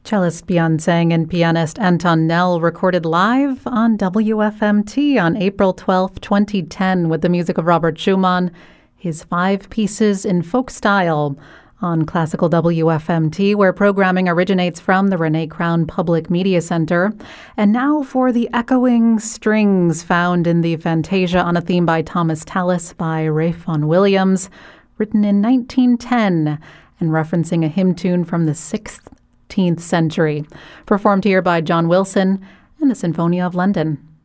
Cellist Björn Sang and pianist Anton Nell recorded live on WFMT on April 12, 2010 with the music of Robert Schumann, his 5 pieces in folk style on Classical WFMT, where programming originates from the Renee Crown Public Media Center. And now for the echoing strings found in the Fantasia on a theme by Thomas Tallis by Ralph Vaughan Williams, written in 1910 and referencing a hymn tune from the 16th century, performed here by John Wilson and the Sinfonia of London.